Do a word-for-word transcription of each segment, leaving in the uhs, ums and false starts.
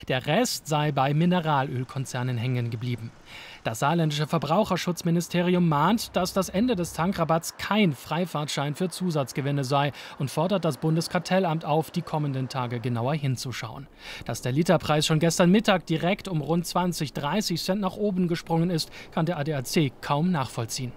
Der Rest sei bei Mineralölkonzernen hängen geblieben. Das saarländische Verbraucherschutzministerium mahnt, dass das Ende des Tankrabatts kein Freifahrtschein für Zusatzgewinne sei und fordert das Bundeskartellamt auf, die kommenden Tage genauer hinzuschauen. Dass der Literpreis schon gestern Mittag direkt um rund zwanzig, dreißig Cent nach oben gesprungen ist, kann der A D A C kaum nachvollziehen.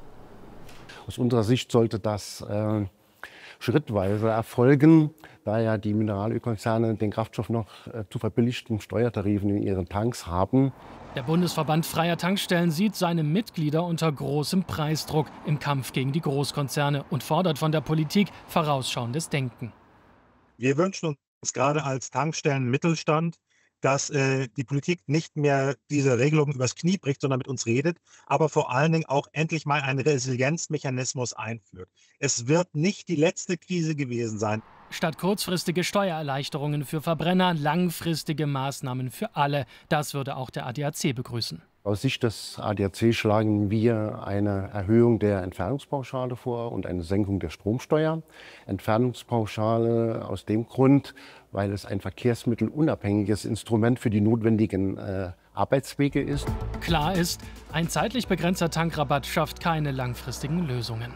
Aus unserer Sicht sollte das äh, schrittweise erfolgen, da ja die Mineralölkonzerne den Kraftstoff noch äh, zu verbilligten Steuertarifen in ihren Tanks haben. Der Bundesverband Freier Tankstellen sieht seine Mitglieder unter großem Preisdruck im Kampf gegen die Großkonzerne und fordert von der Politik vorausschauendes Denken. Wir wünschen uns gerade als Tankstellen-Mittelstand, dass äh, die Politik nicht mehr diese Regelungen übers Knie bricht, sondern mit uns redet, aber vor allen Dingen auch endlich mal einen Resilienzmechanismus einführt. Es wird nicht die letzte Krise gewesen sein. Statt kurzfristige Steuererleichterungen für Verbrenner, langfristige Maßnahmen für alle. Das würde auch der A D A C begrüßen. Aus Sicht des A D A C schlagen wir eine Erhöhung der Entfernungspauschale vor und eine Senkung der Stromsteuer. Entfernungspauschale aus dem Grund, weil es ein verkehrsmittelunabhängiges Instrument für die notwendigen äh, Arbeitswege ist. Klar ist, ein zeitlich begrenzter Tankrabatt schafft keine langfristigen Lösungen.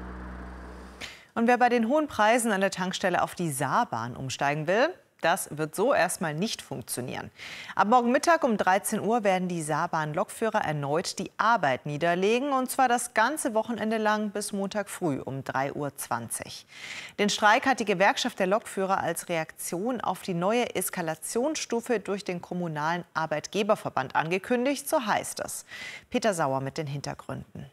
Und wer bei den hohen Preisen an der Tankstelle auf die Saarbahn umsteigen will, das wird so erstmal nicht funktionieren. Ab morgen Mittag um dreizehn Uhr werden die Saarbahn-Lokführer erneut die Arbeit niederlegen, und zwar das ganze Wochenende lang bis Montag früh um drei Uhr zwanzig. Den Streik hat die Gewerkschaft der Lokführer als Reaktion auf die neue Eskalationsstufe durch den Kommunalen Arbeitgeberverband angekündigt, so heißt es. Peter Sauer mit den Hintergründen.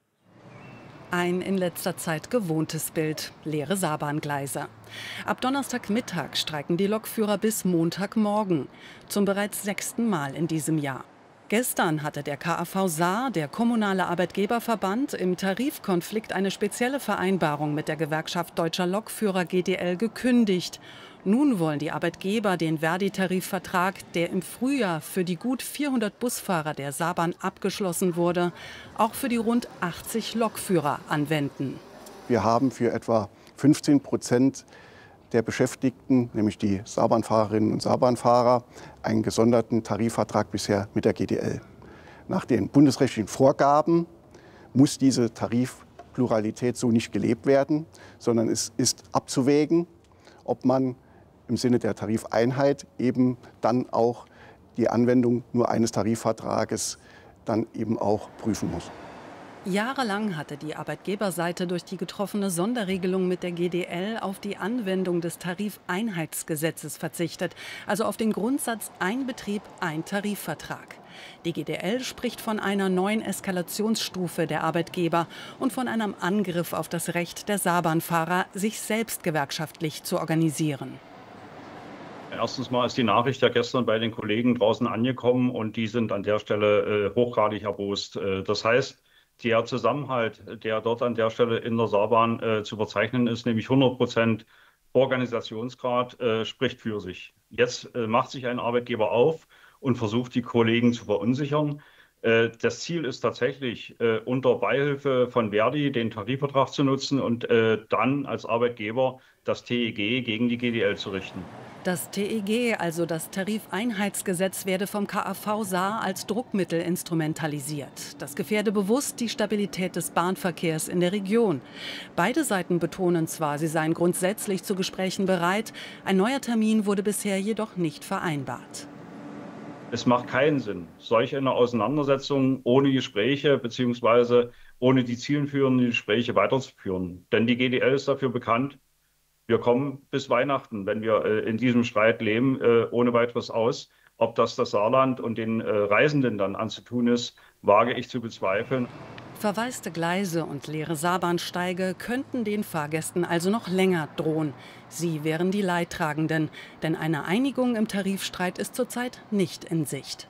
Ein in letzter Zeit gewohntes Bild, leere Saarbahngleise. Ab Donnerstagmittag streiken die Lokführer bis Montagmorgen, zum bereits sechsten Mal in diesem Jahr. Gestern hatte der K A V Saar, der Kommunale Arbeitgeberverband, im Tarifkonflikt eine spezielle Vereinbarung mit der Gewerkschaft Deutscher Lokführer G D L gekündigt. Nun wollen die Arbeitgeber den Verdi-Tarifvertrag, der im Frühjahr für die gut vierhundert Busfahrer der Saarbahn abgeschlossen wurde, auch für die rund achtzig Lokführer anwenden. Wir haben für etwa fünfzehn Prozent der Beschäftigten, nämlich die Saarbahnfahrerinnen und Saarbahnfahrer, einen gesonderten Tarifvertrag bisher mit der G D L. Nach den bundesrechtlichen Vorgaben muss diese Tarifpluralität so nicht gelebt werden, sondern es ist abzuwägen, ob man im Sinne der Tarifeinheit eben dann auch die Anwendung nur eines Tarifvertrages dann eben auch prüfen muss. Jahrelang hatte die Arbeitgeberseite durch die getroffene Sonderregelung mit der G D L auf die Anwendung des Tarifeinheitsgesetzes verzichtet, also auf den Grundsatz ein Betrieb, ein Tarifvertrag. Die G D L spricht von einer neuen Eskalationsstufe der Arbeitgeber und von einem Angriff auf das Recht der Saarbahnfahrer, sich selbst gewerkschaftlich zu organisieren. Erstens mal ist die Nachricht ja gestern bei den Kollegen draußen angekommen und die sind an der Stelle äh, hochgradig erbost. Äh, das heißt, der Zusammenhalt, der dort an der Stelle in der Saarbahn äh, zu verzeichnen ist, nämlich hundert Prozent Organisationsgrad, äh, spricht für sich. Jetzt äh, macht sich ein Arbeitgeber auf und versucht, die Kollegen zu verunsichern. Äh, das Ziel ist tatsächlich, äh, unter Beihilfe von Verdi den Tarifvertrag zu nutzen und äh, dann als Arbeitgeber das T E G gegen die G D L zu richten. Das T E G, also das Tarifeinheitsgesetz, werde vom K A V Saar als Druckmittel instrumentalisiert. Das gefährde bewusst die Stabilität des Bahnverkehrs in der Region. Beide Seiten betonen zwar, sie seien grundsätzlich zu Gesprächen bereit. Ein neuer Termin wurde bisher jedoch nicht vereinbart. Es macht keinen Sinn, solch eine Auseinandersetzung ohne Gespräche bzw. ohne die zielführenden Gespräche weiterzuführen. Denn die G D L ist dafür bekannt, wir kommen bis Weihnachten, wenn wir äh, in diesem Streit leben, äh, ohne weiteres aus. Ob das das Saarland und den äh, Reisenden dann anzutun ist, wage ich zu bezweifeln. Verwaiste Gleise und leere Saarbahnsteige könnten den Fahrgästen also noch länger drohen. Sie wären die Leidtragenden, denn eine Einigung im Tarifstreit ist zurzeit nicht in Sicht.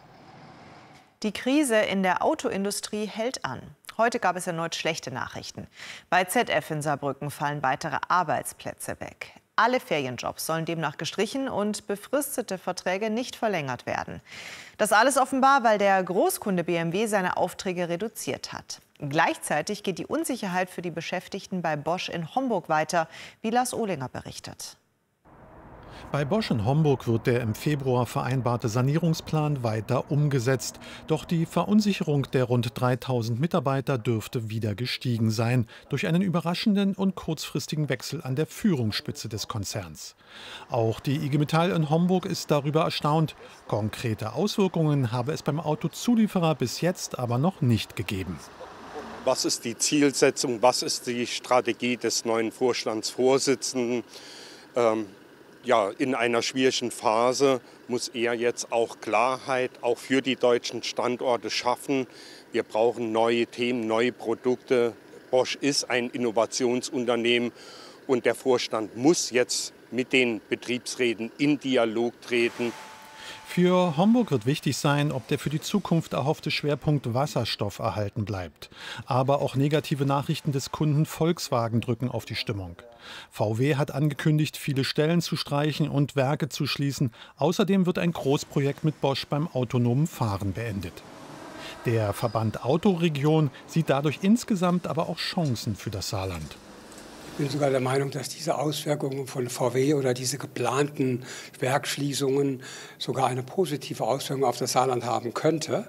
Die Krise in der Autoindustrie hält an. Heute gab es erneut schlechte Nachrichten. Bei Z F in Saarbrücken fallen weitere Arbeitsplätze weg. Alle Ferienjobs sollen demnach gestrichen und befristete Verträge nicht verlängert werden. Das alles offenbar, weil der Großkunde B M W seine Aufträge reduziert hat. Gleichzeitig geht die Unsicherheit für die Beschäftigten bei Bosch in Homburg weiter, wie Lars Ohlinger berichtet. Bei Bosch in Homburg wird der im Februar vereinbarte Sanierungsplan weiter umgesetzt. Doch die Verunsicherung der rund dreitausend Mitarbeiter dürfte wieder gestiegen sein durch einen überraschenden und kurzfristigen Wechsel an der Führungsspitze des Konzerns. Auch die I G Metall in Homburg ist darüber erstaunt. Konkrete Auswirkungen habe es beim Autozulieferer bis jetzt aber noch nicht gegeben. Was ist die Zielsetzung, was ist die Strategie des neuen Vorstandsvorsitzenden? Ähm, Ja, in einer schwierigen Phase muss er jetzt auch Klarheit auch für die deutschen Standorte schaffen. Wir brauchen neue Themen, neue Produkte. Bosch ist ein Innovationsunternehmen und der Vorstand muss jetzt mit den Betriebsräten in Dialog treten. Für Homburg wird wichtig sein, ob der für die Zukunft erhoffte Schwerpunkt Wasserstoff erhalten bleibt. Aber auch negative Nachrichten des Kunden Volkswagen drücken auf die Stimmung. V W hat angekündigt, viele Stellen zu streichen und Werke zu schließen. Außerdem wird ein Großprojekt mit Bosch beim autonomen Fahren beendet. Der Verband Autoregion sieht dadurch insgesamt aber auch Chancen für das Saarland. Ich bin sogar der Meinung, dass diese Auswirkungen von V W oder diese geplanten Werksschließungen sogar eine positive Auswirkung auf das Saarland haben könnte.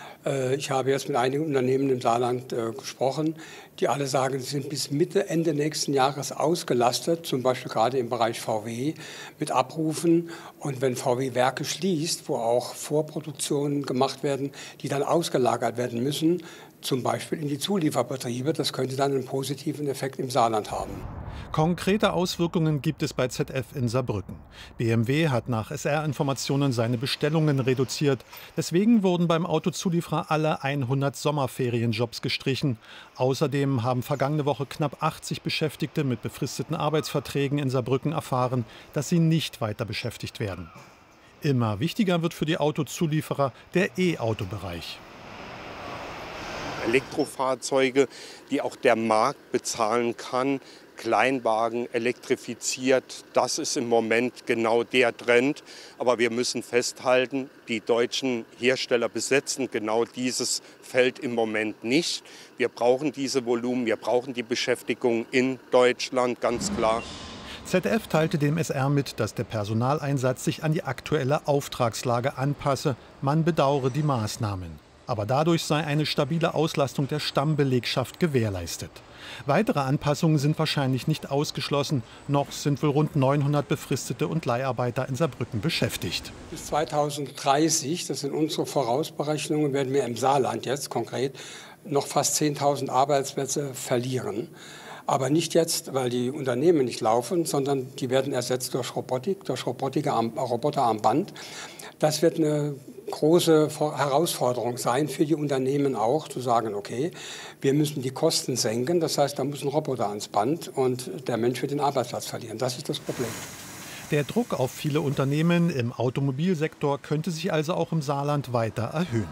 Ich habe jetzt mit einigen Unternehmen im Saarland gesprochen, die alle sagen, sie sind bis Mitte, Ende nächsten Jahres ausgelastet, zum Beispiel gerade im Bereich V W, mit Abrufen. Und wenn V W Werke schließt, wo auch Vorproduktionen gemacht werden, die dann ausgelagert werden müssen, zum Beispiel in die Zulieferbetriebe, das könnte dann einen positiven Effekt im Saarland haben. Konkrete Auswirkungen gibt es bei Z F in Saarbrücken. B M W hat nach S R-Informationen seine Bestellungen reduziert. Deswegen wurden beim Autozulieferer alle hundert Sommerferienjobs gestrichen. Außerdem haben vergangene Woche knapp achtzig Beschäftigte mit befristeten Arbeitsverträgen in Saarbrücken erfahren, dass sie nicht weiter beschäftigt werden. Immer wichtiger wird für die Autozulieferer der E-Auto-Bereich. Elektrofahrzeuge, die auch der Markt bezahlen kann, Kleinwagen elektrifiziert, das ist im Moment genau der Trend. Aber wir müssen festhalten, die deutschen Hersteller besetzen genau dieses Feld im Moment nicht. Wir brauchen diese Volumen, wir brauchen die Beschäftigung in Deutschland, ganz klar. Z F teilte dem S R mit, dass der Personaleinsatz sich an die aktuelle Auftragslage anpasse. Man bedauere die Maßnahmen. Aber dadurch sei eine stabile Auslastung der Stammbelegschaft gewährleistet. Weitere Anpassungen sind wahrscheinlich nicht ausgeschlossen. Noch sind wohl rund neunhundert Befristete und Leiharbeiter in Saarbrücken beschäftigt. Bis zweitausenddreißig, das sind unsere Vorausberechnungen, werden wir im Saarland jetzt konkret noch fast zehntausend Arbeitsplätze verlieren. Aber nicht jetzt, weil die Unternehmen nicht laufen, sondern die werden ersetzt durch Robotik, durch Roboter am, Roboter am Band. Das wird eine große Herausforderung sein für die Unternehmen auch, zu sagen, okay, wir müssen die Kosten senken. Das heißt, da muss ein Roboter ans Band und der Mensch wird den Arbeitsplatz verlieren. Das ist das Problem. Der Druck auf viele Unternehmen im Automobilsektor könnte sich also auch im Saarland weiter erhöhen.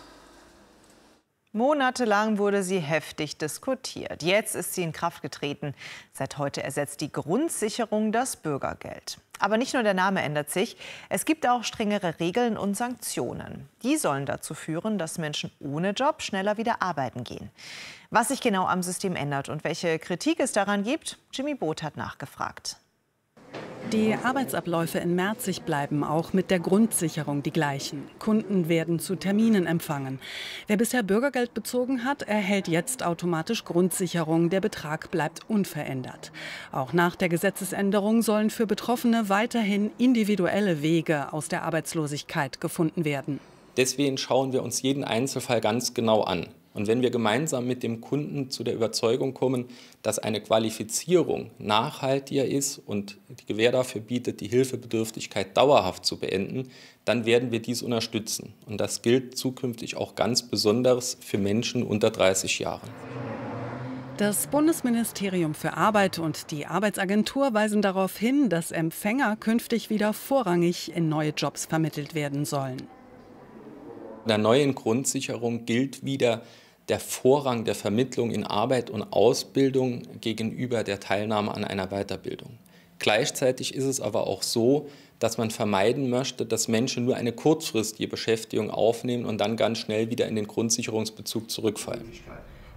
Monatelang wurde sie heftig diskutiert. Jetzt ist sie in Kraft getreten. Seit heute ersetzt die Grundsicherung das Bürgergeld. Aber nicht nur der Name ändert sich, es gibt auch strengere Regeln und Sanktionen. Die sollen dazu führen, dass Menschen ohne Job schneller wieder arbeiten gehen. Was sich genau am System ändert und welche Kritik es daran gibt, Jimmy Both hat nachgefragt. Die Arbeitsabläufe in Merzig bleiben auch mit der Grundsicherung die gleichen. Kunden werden zu Terminen empfangen. Wer bisher Bürgergeld bezogen hat, erhält jetzt automatisch Grundsicherung. Der Betrag bleibt unverändert. Auch nach der Gesetzesänderung sollen für Betroffene weiterhin individuelle Wege aus der Arbeitslosigkeit gefunden werden. Deswegen schauen wir uns jeden Einzelfall ganz genau an. Und wenn wir gemeinsam mit dem Kunden zu der Überzeugung kommen, dass eine Qualifizierung nachhaltiger ist und die Gewähr dafür bietet, die Hilfebedürftigkeit dauerhaft zu beenden, dann werden wir dies unterstützen. Und das gilt zukünftig auch ganz besonders für Menschen unter dreißig Jahren. Das Bundesministerium für Arbeit und die Arbeitsagentur weisen darauf hin, dass Empfänger künftig wieder vorrangig in neue Jobs vermittelt werden sollen. In der neuen Grundsicherung gilt wieder der Vorrang der Vermittlung in Arbeit und Ausbildung gegenüber der Teilnahme an einer Weiterbildung. Gleichzeitig ist es aber auch so, dass man vermeiden möchte, dass Menschen nur eine kurzfristige Beschäftigung aufnehmen und dann ganz schnell wieder in den Grundsicherungsbezug zurückfallen.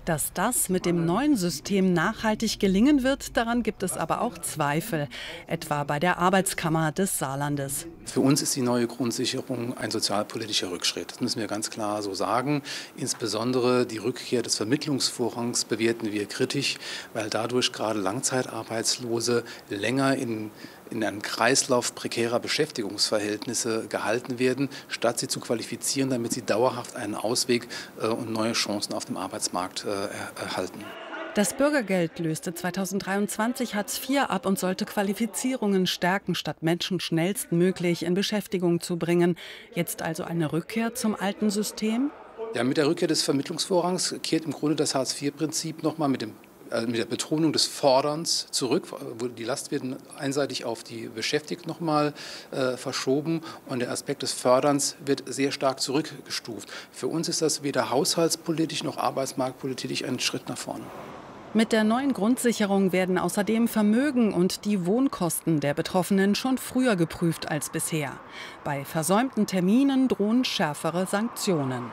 Dass das mit dem neuen System nachhaltig gelingen wird, daran gibt es aber auch Zweifel, etwa bei der Arbeitskammer des Saarlandes. Für uns ist die neue Grundsicherung ein sozialpolitischer Rückschritt. Das müssen wir ganz klar so sagen. Insbesondere die Rückkehr des Vermittlungsvorrangs bewerten wir kritisch, weil dadurch gerade Langzeitarbeitslose länger in in einem Kreislauf prekärer Beschäftigungsverhältnisse gehalten werden, statt sie zu qualifizieren, damit sie dauerhaft einen Ausweg äh, und neue Chancen auf dem Arbeitsmarkt äh, erhalten. Das Bürgergeld löste zweitausenddreiundzwanzig Hartz vier ab und sollte Qualifizierungen stärken, statt Menschen schnellstmöglich in Beschäftigung zu bringen. Jetzt also eine Rückkehr zum alten System? Ja, mit der Rückkehr des Vermittlungsvorrangs kehrt im Grunde das Hartz vier Prinzip nochmal mit dem mit der Betonung des Forderns zurück, wo die Last wird einseitig auf die Beschäftigten noch mal äh, verschoben und der Aspekt des Förderns wird sehr stark zurückgestuft. Für uns ist das weder haushaltspolitisch noch arbeitsmarktpolitisch ein Schritt nach vorne. Mit der neuen Grundsicherung werden außerdem Vermögen und die Wohnkosten der Betroffenen schon früher geprüft als bisher. Bei versäumten Terminen drohen schärfere Sanktionen.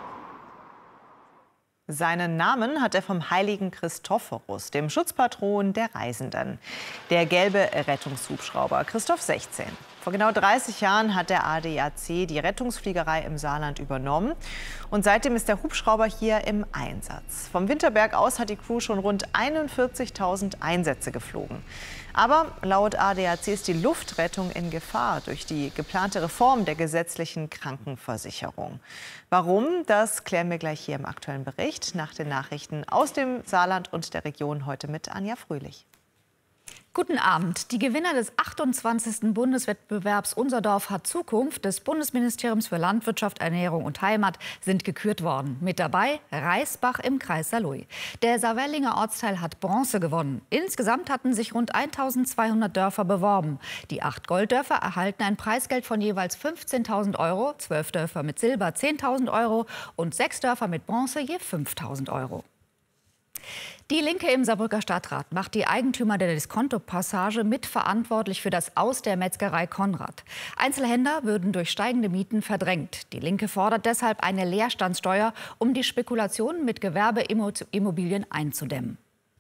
Seinen Namen hat er vom heiligen Christophorus, dem Schutzpatron der Reisenden. Der gelbe Rettungshubschrauber Christoph sechzehn. Vor genau dreißig Jahren hat der A D A C die Rettungsfliegerei im Saarland übernommen. Und seitdem ist der Hubschrauber hier im Einsatz. Vom Winterberg aus hat die Crew schon rund einundvierzigtausend Einsätze geflogen. Aber laut A D A C ist die Luftrettung in Gefahr durch die geplante Reform der gesetzlichen Krankenversicherung. Warum? Das klären wir gleich hier im aktuellen Bericht nach den Nachrichten aus dem Saarland und der Region, heute mit Anja Fröhlich. Guten Abend. Die Gewinner des achtundzwanzigsten Bundeswettbewerbs Unser Dorf hat Zukunft des Bundesministeriums für Landwirtschaft, Ernährung und Heimat sind gekürt worden. Mit dabei Reisbach im Kreis Saarlouis. Der Saarwellinger Ortsteil hat Bronze gewonnen. Insgesamt hatten sich rund eintausendzweihundert Dörfer beworben. Die acht Golddörfer erhalten ein Preisgeld von jeweils fünfzehntausend Euro, zwölf Dörfer mit Silber zehntausend Euro und sechs Dörfer mit Bronze je fünftausend Euro. Die Linke im Saarbrücker Stadtrat macht die Eigentümer der Diskonto-Passage mitverantwortlich für das Aus der Metzgerei Konrad. Einzelhändler würden durch steigende Mieten verdrängt. Die Linke fordert deshalb eine Leerstandssteuer, um die Spekulationen mit Gewerbeimmobilien einzudämmen.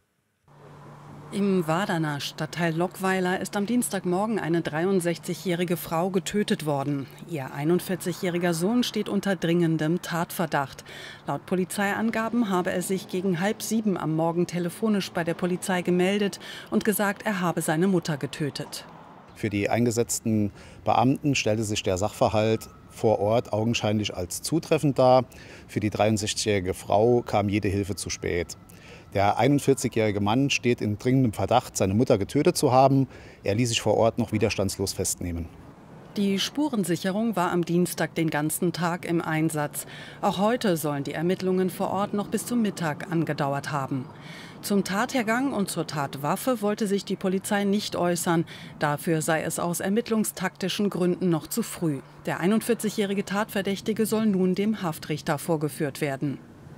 Im Waderner Stadtteil Lockweiler ist am Dienstagmorgen eine dreiundsechzigjährige Frau getötet worden. Ihr einundvierzigjähriger Sohn steht unter dringendem Tatverdacht. Laut Polizeiangaben habe er sich gegen halb sieben am Morgen telefonisch bei der Polizei gemeldet und gesagt, er habe seine Mutter getötet. Für die eingesetzten Beamten stellte sich der Sachverhalt vor Ort augenscheinlich als zutreffend dar. Für die dreiundsechzigjährige Frau kam jede Hilfe zu spät. Der einundvierzigjährige Mann steht in dringendem Verdacht, seine Mutter getötet zu haben. Er ließ sich vor Ort noch widerstandslos festnehmen. Die Spurensicherung war am Dienstag den ganzen Tag im Einsatz. Auch heute sollen die Ermittlungen vor Ort noch bis zum Mittag angedauert haben. Zum Tathergang und zur Tatwaffe wollte sich die Polizei nicht äußern. Dafür sei es aus ermittlungstaktischen Gründen noch zu früh. Der einundvierzigjährige Tatverdächtige soll nun dem Haftrichter vorgeführt werden.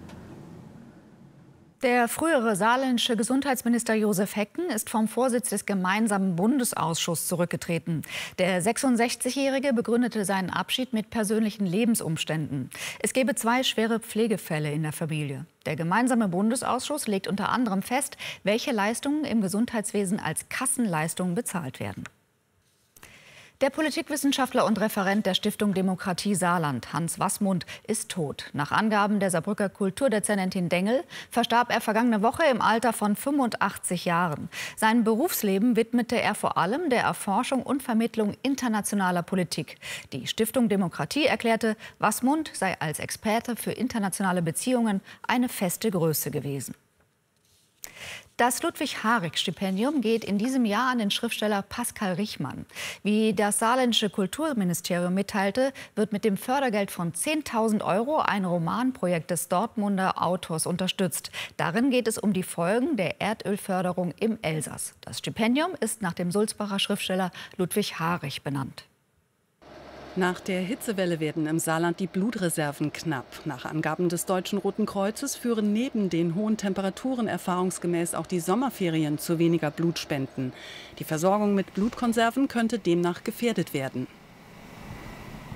Der frühere saarländische Gesundheitsminister Josef Hecken ist vom Vorsitz des gemeinsamen Bundesausschusses zurückgetreten. Der sechsundsechzigjährige begründete seinen Abschied mit persönlichen Lebensumständen. Es gebe zwei schwere Pflegefälle in der Familie. Der gemeinsame Bundesausschuss legt unter anderem fest, welche Leistungen im Gesundheitswesen als Kassenleistungen bezahlt werden. Der Politikwissenschaftler und Referent der Stiftung Demokratie Saarland, Hans Wasmund, ist tot. Nach Angaben der Saarbrücker Kulturdezernentin Dengel verstarb er vergangene Woche im Alter von fünfundachtzig Jahren. Sein Berufsleben widmete er vor allem der Erforschung und Vermittlung internationaler Politik. Die Stiftung Demokratie erklärte, Wasmund sei als Experte für internationale Beziehungen eine feste Größe gewesen. Das Ludwig-Harrig-Stipendium geht in diesem Jahr an den Schriftsteller Pascal Richmann. Wie das saarländische Kulturministerium mitteilte, wird mit dem Fördergeld von zehntausend Euro ein Romanprojekt des Dortmunder Autors unterstützt. Darin geht es um die Folgen der Erdölförderung im Elsass. Das Stipendium ist nach dem Sulzbacher Schriftsteller Ludwig Harrig benannt. Nach der Hitzewelle werden im Saarland die Blutreserven knapp. Nach Angaben des Deutschen Roten Kreuzes führen neben den hohen Temperaturen erfahrungsgemäß auch die Sommerferien zu weniger Blutspenden. Die Versorgung mit Blutkonserven könnte demnach gefährdet werden.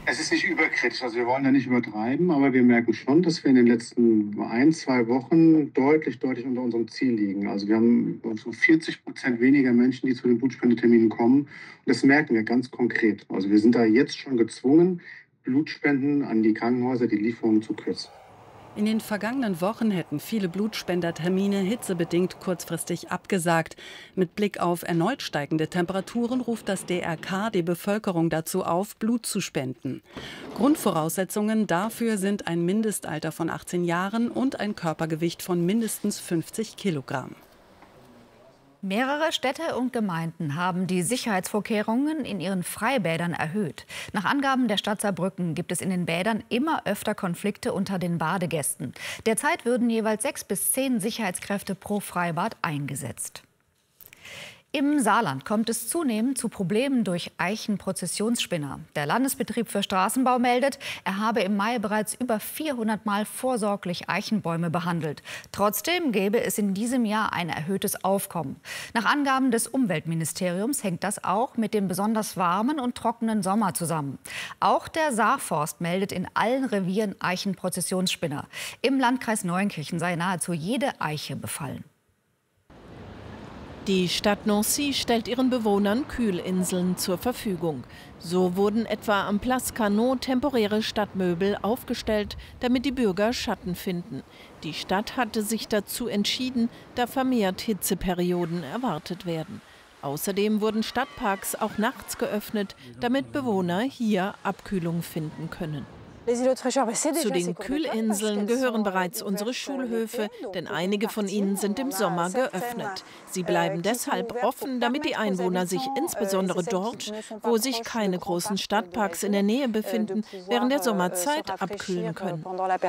Es ist nicht überkritisch, also wir wollen da nicht übertreiben, aber wir merken schon, dass wir in den letzten ein, zwei Wochen deutlich, deutlich unter unserem Ziel liegen. Also wir haben so vierzig Prozent weniger Menschen, die zu den Blutspendeterminen kommen. Und das merken wir ganz konkret. Also wir sind da jetzt schon gezwungen, Blutspenden an die Krankenhäuser, die Lieferungen zu kürzen. In den vergangenen Wochen hätten viele Blutspendertermine hitzebedingt kurzfristig abgesagt. Mit Blick auf erneut steigende Temperaturen ruft das D R K die Bevölkerung dazu auf, Blut zu spenden. Grundvoraussetzungen dafür sind ein Mindestalter von achtzehn Jahren und ein Körpergewicht von mindestens fünfzig Kilogramm. Mehrere Städte und Gemeinden haben die Sicherheitsvorkehrungen in ihren Freibädern erhöht. Nach Angaben der Stadt Saarbrücken gibt es in den Bädern immer öfter Konflikte unter den Badegästen. Derzeit würden jeweils sechs bis zehn Sicherheitskräfte pro Freibad eingesetzt. Im Saarland kommt es zunehmend zu Problemen durch Eichenprozessionsspinner. Der Landesbetrieb für Straßenbau meldet, er habe im Mai bereits über vierhundert Mal vorsorglich Eichenbäume behandelt. Trotzdem gäbe es in diesem Jahr ein erhöhtes Aufkommen. Nach Angaben des Umweltministeriums hängt das auch mit dem besonders warmen und trockenen Sommer zusammen. Auch der Saarforst meldet in allen Revieren Eichenprozessionsspinner. Im Landkreis Neunkirchen sei nahezu jede Eiche befallen. Die Stadt Nancy stellt ihren Bewohnern Kühlinseln zur Verfügung. So wurden etwa am Place Carnot temporäre Stadtmöbel aufgestellt, damit die Bürger Schatten finden. Die Stadt hatte sich dazu entschieden, da vermehrt Hitzeperioden erwartet werden. Außerdem wurden Stadtparks auch nachts geöffnet, damit Bewohner hier Abkühlung finden können. Zu den Kühlinseln gehören bereits unsere Schulhöfe, denn einige von ihnen sind im Sommer geöffnet. Sie bleiben deshalb offen, damit die Einwohner sich insbesondere dort, wo sich keine großen Stadtparks in der Nähe befinden, während der Sommerzeit abkühlen können.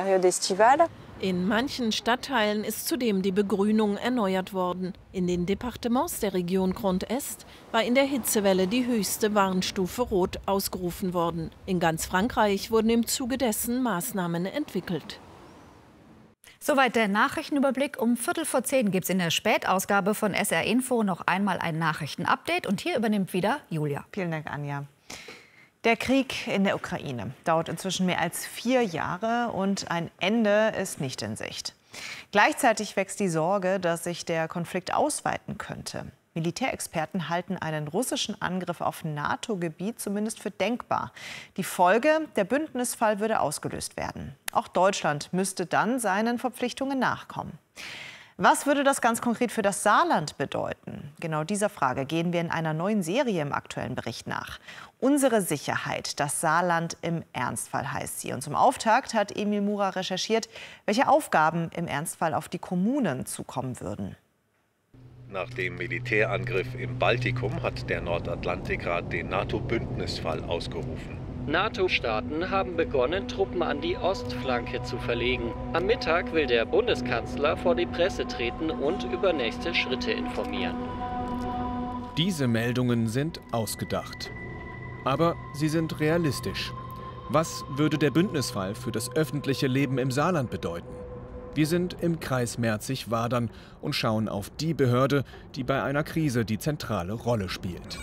In manchen Stadtteilen ist zudem die Begrünung erneuert worden. In den Departements der Region Grand Est war in der Hitzewelle die höchste Warnstufe Rot ausgerufen worden. In ganz Frankreich wurden im Zuge dessen Maßnahmen entwickelt. Soweit der Nachrichtenüberblick. Um Viertel vor zehn gibt es in der Spätausgabe von S R Info noch einmal ein Nachrichtenupdate. Und hier übernimmt wieder Julia. Vielen Dank, Anja. Der Krieg in der Ukraine dauert inzwischen mehr als vier Jahre und ein Ende ist nicht in Sicht. Gleichzeitig wächst die Sorge, dass sich der Konflikt ausweiten könnte. Militärexperten halten einen russischen Angriff auf NATO-Gebiet zumindest für denkbar. Die Folge, der Bündnisfall würde ausgelöst werden. Auch Deutschland müsste dann seinen Verpflichtungen nachkommen. Was würde das ganz konkret für das Saarland bedeuten? Genau dieser Frage gehen wir in einer neuen Serie im aktuellen Bericht nach. Unsere Sicherheit, das Saarland im Ernstfall heißt sie. Und zum Auftakt hat Emil Mura recherchiert, welche Aufgaben im Ernstfall auf die Kommunen zukommen würden. Nach dem Militärangriff im Baltikum hat der Nordatlantikrat den NATO-Bündnisfall ausgerufen. NATO-Staaten haben begonnen, Truppen an die Ostflanke zu verlegen. Am Mittag will der Bundeskanzler vor die Presse treten und über nächste Schritte informieren. Diese Meldungen sind ausgedacht. Aber sie sind realistisch. Was würde der Bündnisfall für das öffentliche Leben im Saarland bedeuten? Wir sind im Kreis Merzig-Wadern und schauen auf die Behörde, die bei einer Krise die zentrale Rolle spielt.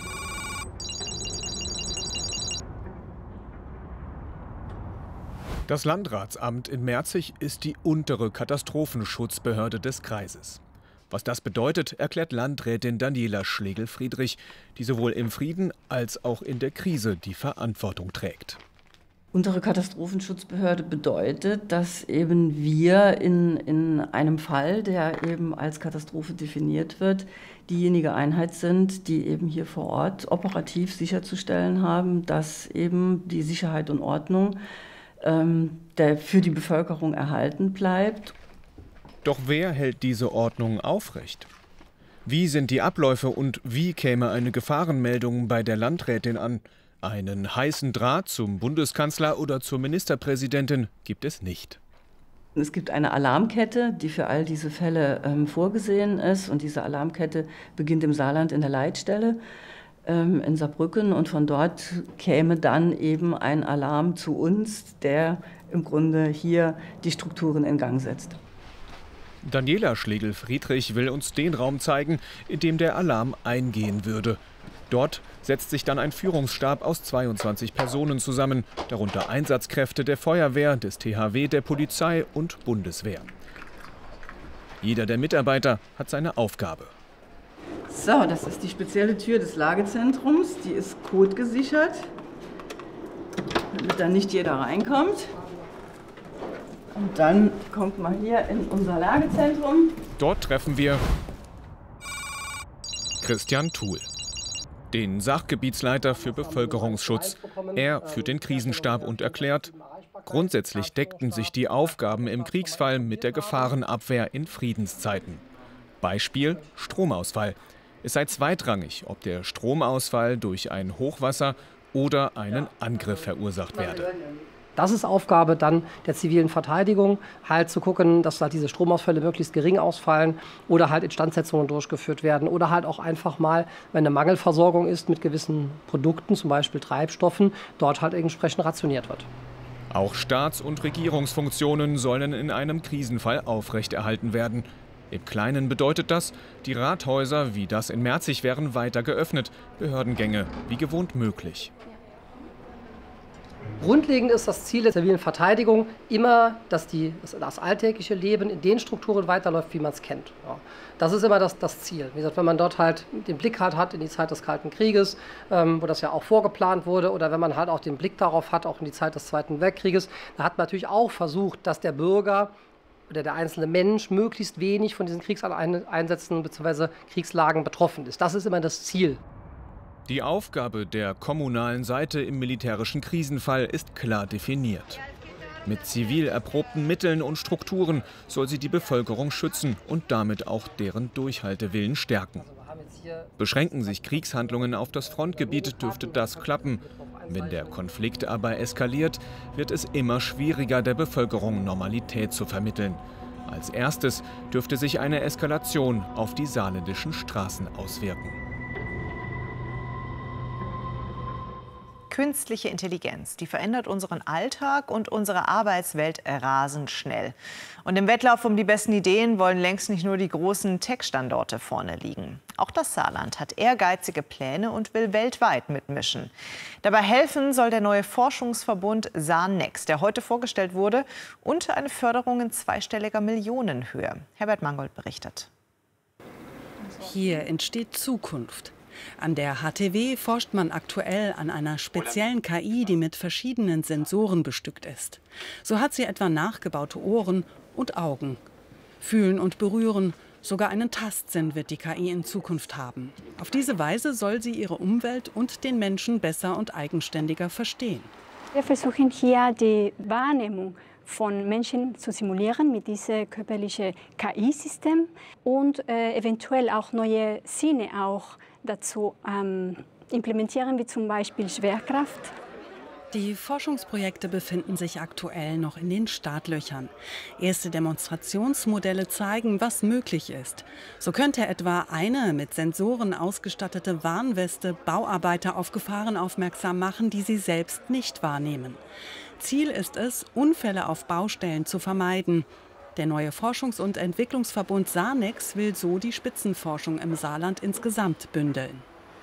Das Landratsamt in Merzig ist die untere Katastrophenschutzbehörde des Kreises. Was das bedeutet, erklärt Landrätin Daniela Schlegel-Friedrich, die sowohl im Frieden als auch in der Krise die Verantwortung trägt. Unsere Katastrophenschutzbehörde bedeutet, dass eben wir in, in einem Fall, der eben als Katastrophe definiert wird, diejenige Einheit sind, die eben hier vor Ort operativ sicherzustellen haben, dass eben die Sicherheit und Ordnung ähm, der für die Bevölkerung erhalten bleibt. Doch wer hält diese Ordnung aufrecht? Wie sind die Abläufe und wie käme eine Gefahrenmeldung bei der Landrätin an? Einen heißen Draht zum Bundeskanzler oder zur Ministerpräsidentin gibt es nicht. Es gibt eine Alarmkette, die für all diese Fälle ähm, vorgesehen ist. Und diese Alarmkette beginnt im Saarland in der Leitstelle ähm, in Saarbrücken. Und von dort käme dann eben ein Alarm zu uns, der im Grunde hier die Strukturen in Gang setzt. Daniela Schlegel-Friedrich will uns den Raum zeigen, in dem der Alarm eingehen würde. Dort setzt sich dann ein Führungsstab aus zweiundzwanzig Personen zusammen, darunter Einsatzkräfte der Feuerwehr, des T H W, der Polizei und Bundeswehr. Jeder der Mitarbeiter hat seine Aufgabe. So, das ist die spezielle Tür des Lagezentrums. Die ist codegesichert, damit da nicht jeder reinkommt. Und dann kommt man hier in unser Lagezentrum. Dort treffen wir Christian Thuhl, den Sachgebietsleiter für Bevölkerungsschutz. Er führt den Krisenstab und erklärt, grundsätzlich deckten sich die Aufgaben im Kriegsfall mit der Gefahrenabwehr in Friedenszeiten. Beispiel Stromausfall. Es sei zweitrangig, ob der Stromausfall durch ein Hochwasser oder einen Angriff verursacht werde. Das ist Aufgabe dann der zivilen Verteidigung, halt zu gucken, dass halt diese Stromausfälle möglichst gering ausfallen oder halt Instandsetzungen durchgeführt werden oder halt auch einfach mal, wenn eine Mangelversorgung ist mit gewissen Produkten, zum Beispiel Treibstoffen, dort halt entsprechend rationiert wird. Auch Staats- und Regierungsfunktionen sollen in einem Krisenfall aufrechterhalten werden. Im Kleinen bedeutet das, die Rathäuser wie das in Merzig wären weiter geöffnet, Behördengänge wie gewohnt möglich. Grundlegend ist das Ziel der zivilen Verteidigung immer, dass die, das, das alltägliche Leben in den Strukturen weiterläuft, wie man es kennt. Ja. Das ist immer das, das Ziel. Wie gesagt, wenn man dort halt den Blick halt hat in die Zeit des Kalten Krieges, ähm, wo das ja auch vorgeplant wurde, oder wenn man halt auch den Blick darauf hat, auch in die Zeit des Zweiten Weltkrieges, da hat man natürlich auch versucht, dass der Bürger oder der einzelne Mensch möglichst wenig von diesen Kriegseinsätzen bzw. Kriegslagen betroffen ist. Das ist immer das Ziel. Die Aufgabe der kommunalen Seite im militärischen Krisenfall ist klar definiert. Mit zivil erprobten Mitteln und Strukturen soll sie die Bevölkerung schützen und damit auch deren Durchhaltewillen stärken. Beschränken sich Kriegshandlungen auf das Frontgebiet, dürfte das klappen. Wenn der Konflikt aber eskaliert, wird es immer schwieriger, der Bevölkerung Normalität zu vermitteln. Als erstes dürfte sich eine Eskalation auf die saarländischen Straßen auswirken. Künstliche Intelligenz, die verändert unseren Alltag und unsere Arbeitswelt rasend schnell. Und im Wettlauf um die besten Ideen wollen längst nicht nur die großen Tech-Standorte vorne liegen. Auch das Saarland hat ehrgeizige Pläne und will weltweit mitmischen. Dabei helfen soll der neue Forschungsverbund SaarNext, der heute vorgestellt wurde, und eine Förderung in zweistelliger Millionenhöhe. Herbert Mangold berichtet. Hier entsteht Zukunft. An der H T W forscht man aktuell an einer speziellen K I, die mit verschiedenen Sensoren bestückt ist. So hat sie etwa nachgebaute Ohren und Augen. Fühlen und berühren, sogar einen Tastsinn wird die K I in Zukunft haben. Auf diese Weise soll sie ihre Umwelt und den Menschen besser und eigenständiger verstehen. Wir versuchen hier die Wahrnehmung von Menschen zu simulieren mit diesem körperlichen K I-System und äh, eventuell auch neue Sinne auch dazu ähm, implementieren, wie zum Beispiel Schwerkraft. Die Forschungsprojekte befinden sich aktuell noch in den Startlöchern. Erste Demonstrationsmodelle zeigen, was möglich ist. So könnte etwa eine mit Sensoren ausgestattete Warnweste Bauarbeiter auf Gefahren aufmerksam machen, die sie selbst nicht wahrnehmen. Ziel ist es, Unfälle auf Baustellen zu vermeiden. Der neue Forschungs- und Entwicklungsverbund SaarNext will so die Spitzenforschung im Saarland insgesamt bündeln.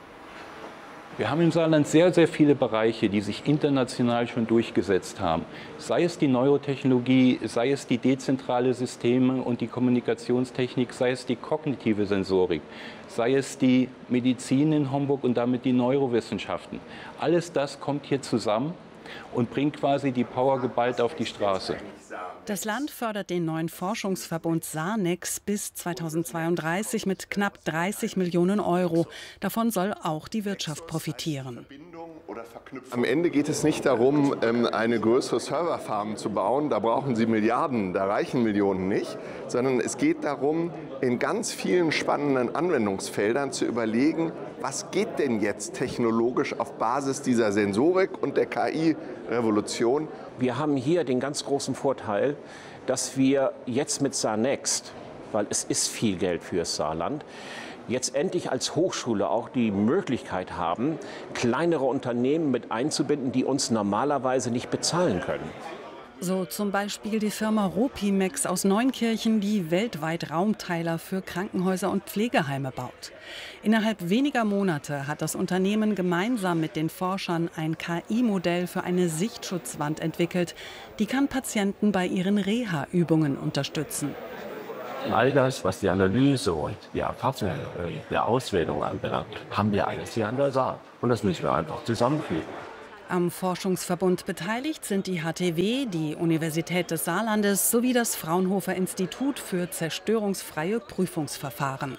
Wir haben im Saarland sehr, sehr viele Bereiche, die sich international schon durchgesetzt haben. Sei es die Neurotechnologie, sei es die dezentrale Systeme und die Kommunikationstechnik, sei es die kognitive Sensorik, sei es die Medizin in Homburg und damit die Neurowissenschaften. Alles das kommt hier zusammen und bringt quasi die Power geballt auf die Straße. Das Land fördert den neuen Forschungsverbund SaarNext bis zweitausendzweiunddreißig mit knapp dreißig Millionen Euro. Davon soll auch die Wirtschaft profitieren. Am Ende geht es nicht darum, eine größere Serverfarm zu bauen. Da brauchen Sie Milliarden, da reichen Millionen nicht. Sondern es geht darum, in ganz vielen spannenden Anwendungsfeldern zu überlegen, was geht denn jetzt technologisch auf Basis dieser Sensorik und der K I-Revolution. Wir haben hier den ganz großen Vorteil, dass wir jetzt mit SaarNext, weil es ist viel Geld fürs Saarland, jetzt endlich als Hochschule auch die Möglichkeit haben, kleinere Unternehmen mit einzubinden, die uns normalerweise nicht bezahlen können. So zum Beispiel die Firma Ropimex aus Neunkirchen, die weltweit Raumteiler für Krankenhäuser und Pflegeheime baut. Innerhalb weniger Monate hat das Unternehmen gemeinsam mit den Forschern ein K I-Modell für eine Sichtschutzwand entwickelt. Die kann Patienten bei ihren Reha-Übungen unterstützen. All das, was die Analyse und die Erfassung der Auswertung anbelangt, haben wir alles hier an der Saar. Und das müssen wir einfach zusammenführen. Am Forschungsverbund beteiligt sind die H T W, die Universität des Saarlandes sowie das Fraunhofer Institut für zerstörungsfreie Prüfungsverfahren.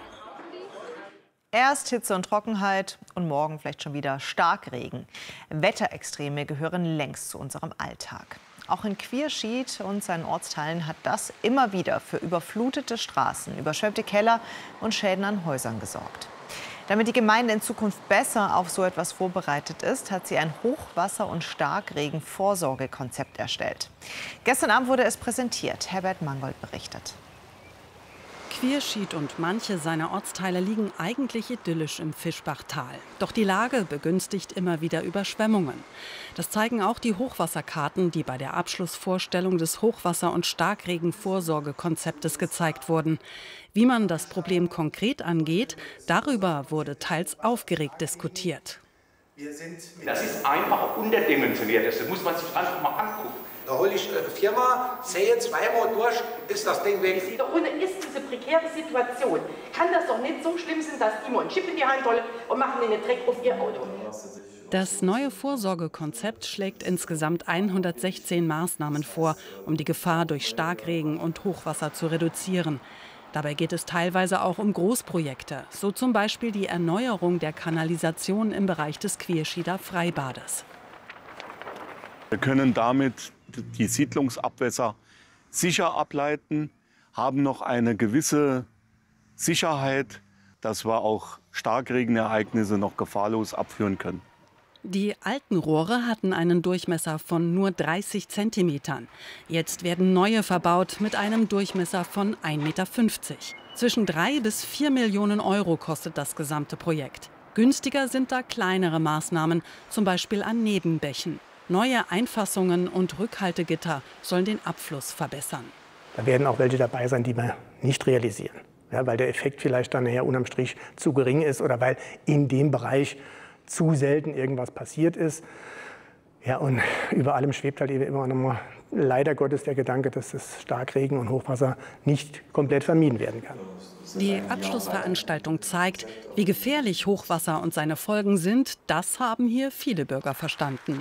Erst Hitze und Trockenheit und morgen vielleicht schon wieder Starkregen. Wetterextreme gehören längst zu unserem Alltag. Auch in Quierschied und seinen Ortsteilen hat das immer wieder für überflutete Straßen, überschwemmte Keller und Schäden an Häusern gesorgt. Damit die Gemeinde in Zukunft besser auf so etwas vorbereitet ist, hat sie ein Hochwasser- und Starkregen-Vorsorgekonzept erstellt. Gestern Abend wurde es präsentiert. Herbert Mangold berichtet. Quierschied und manche seiner Ortsteile liegen eigentlich idyllisch im Fischbachtal. Doch die Lage begünstigt immer wieder Überschwemmungen. Das zeigen auch die Hochwasserkarten, die bei der Abschlussvorstellung des Hochwasser- und Starkregen-Vorsorgekonzeptes gezeigt wurden. Wie man das Problem konkret angeht, darüber wurde teils aufgeregt diskutiert. Das ist einfach unterdimensioniert. Das muss man sich einfach mal angucken. Da hole ich eine Firma, sehe zweimal durch, ist das Ding weg. Und ist diese prekäre Situation, kann das doch nicht so schlimm sein, dass die mal einen Chip in die Hand holen und machen den Dreck auf ihr Auto. Das neue Vorsorgekonzept schlägt insgesamt hundertsechzehn Maßnahmen vor, um die Gefahr durch Starkregen und Hochwasser zu reduzieren. Dabei geht es teilweise auch um Großprojekte, so zum Beispiel die Erneuerung der Kanalisation im Bereich des Quierschieder Freibades. Wir können damit die Siedlungsabwässer sicher ableiten, haben noch eine gewisse Sicherheit, dass wir auch Starkregenereignisse noch gefahrlos abführen können. Die alten Rohre hatten einen Durchmesser von nur dreißig Zentimetern. Jetzt werden neue verbaut mit einem Durchmesser von ein Meter fünfzig. Zwischen drei bis vier Millionen Euro kostet das gesamte Projekt. Günstiger sind da kleinere Maßnahmen, zum Beispiel an Nebenbächen. Neue Einfassungen und Rückhaltegitter sollen den Abfluss verbessern. Da werden auch welche dabei sein, die wir nicht realisieren, ja, weil der Effekt vielleicht dann nachher unterm Strich zu gering ist oder weil in dem Bereich zu selten irgendwas passiert ist. Ja, und über allem schwebt halt eben immer noch mal leider Gottes der Gedanke, dass das Starkregen und Hochwasser nicht komplett vermieden werden kann. Die Abschlussveranstaltung zeigt, wie gefährlich Hochwasser und seine Folgen sind. Das haben hier viele Bürger verstanden.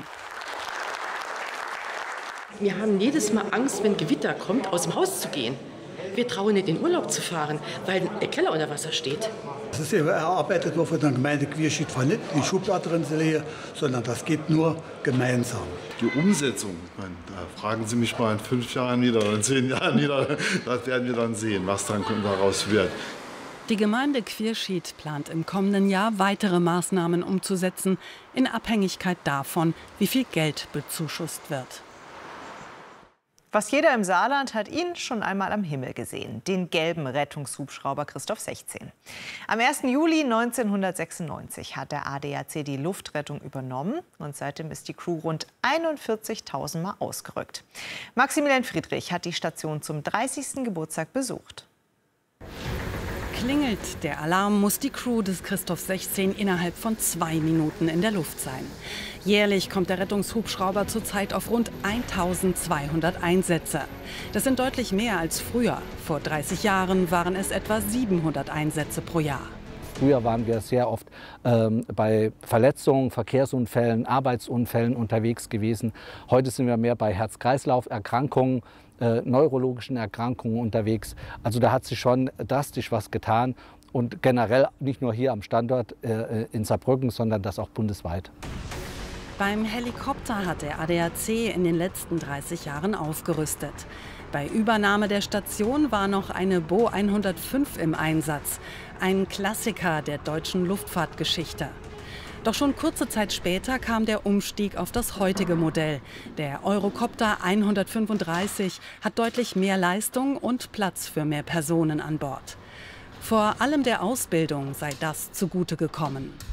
Wir haben jedes Mal Angst, wenn Gewitter kommt, aus dem Haus zu gehen. Wir trauen nicht in Urlaub zu fahren, weil der Keller unter Wasser steht. Das ist eben erarbeitet worden von der Gemeinde Quierschied, nicht die Schublade drin zu legen, sondern das geht nur gemeinsam. Die Umsetzung, meine, da fragen Sie mich mal in fünf Jahren wieder oder in zehn Jahren wieder, das werden wir dann sehen, was dann daraus wird. Die Gemeinde Quierschied plant im kommenden Jahr weitere Maßnahmen umzusetzen, in Abhängigkeit davon, wie viel Geld bezuschusst wird. Fast jeder im Saarland hat ihn schon einmal am Himmel gesehen, den gelben Rettungshubschrauber Christoph sechzehn. Am ersten Juli neunzehnhundertsechsundneunzig hat der A D A C die Luftrettung übernommen und seitdem ist die Crew rund einundvierzigtausend Mal ausgerückt. Maximilian Friedrich hat die Station zum dreißigsten Geburtstag besucht. Klingelt der Alarm, muss die Crew des Christoph sechzehn innerhalb von zwei Minuten in der Luft sein. Jährlich kommt der Rettungshubschrauber zurzeit auf rund eintausendzweihundert Einsätze. Das sind deutlich mehr als früher. Vor dreißig Jahren waren es etwa siebenhundert Einsätze pro Jahr. Früher waren wir sehr oft ähm, bei Verletzungen, Verkehrsunfällen, Arbeitsunfällen unterwegs gewesen. Heute sind wir mehr bei Herz-Kreislauf-Erkrankungen, äh, neurologischen Erkrankungen unterwegs. Also da hat sich schon drastisch was getan. Und generell nicht nur hier am Standort äh, in Saarbrücken, sondern das auch bundesweit. Beim Helikopter hat der A D A C in den letzten dreißig Jahren aufgerüstet. Bei Übernahme der Station war noch eine Bo hundertfünf im Einsatz, ein Klassiker der deutschen Luftfahrtgeschichte. Doch schon kurze Zeit später kam der Umstieg auf das heutige Modell. Der Eurocopter hundertfünfunddreißig hat deutlich mehr Leistung und Platz für mehr Personen an Bord. Vor allem der Ausbildung sei das zugute gekommen.